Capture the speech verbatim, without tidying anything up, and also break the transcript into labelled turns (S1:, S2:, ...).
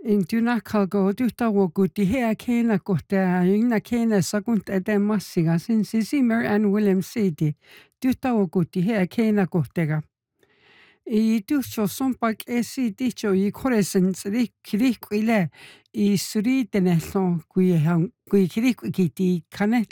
S1: Intunaqhaqu tuhtawakuti heakhenakuhta inakena sakunt edemassiga sin sisi Mary Ann Williams siti tuhtawakuti heakhenakuhtega. I tuhchosonpak esi ticho i koresensri kirihkuile i suri tenello kui kui kirihkukiti kane